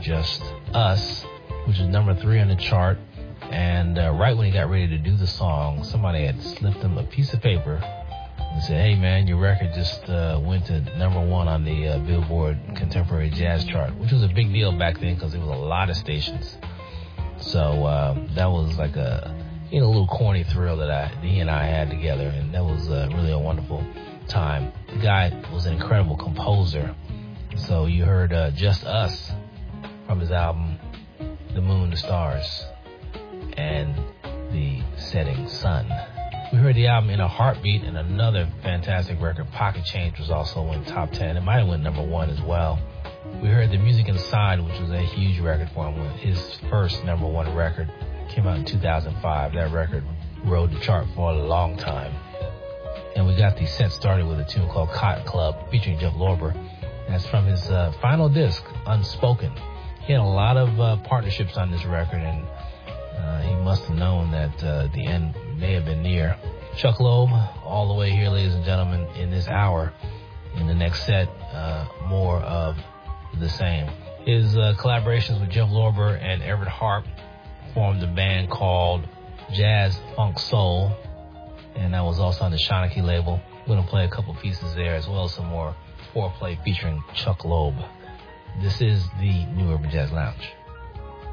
Just Us, which is number 3 on the chart. And right when he got ready to do the song, somebody had slipped him a piece of paper and said, hey, man, your record just went to number 1 on the Billboard Contemporary Jazz chart, which was a big deal back then because there was a lot of stations. So that was like a little corny thrill that he and I had together, and that was really a wonderful time. The guy was an incredible composer. So you heard Just Us from his album The Moon, the Stars, and the Setting Sun. We heard the album In a Heartbeat, and another fantastic record, Pocket Change, was also in top 10. It might have went number 1 as well. We heard The Music Inside, which was a huge record for him. His first number 1 record came out in 2005. That record rode the chart for a long time. And we got the set started with a tune called Cotton Club featuring Jeff Lorber. That's from his final disc, Unspoken. He had a lot of partnerships on this record, and he must have known that the end may have been near. Chuck Loeb, all the way here, ladies and gentlemen, in this hour. In the next set, more of the same. His collaborations with Jeff Lorber and Everett Harp formed a band called Jazz Funk Soul, and that was also on the Shawnee label. We're going to play a couple pieces there, as well as some more foreplay featuring Chuck Loeb. This is the New Urban Jazz Lounge.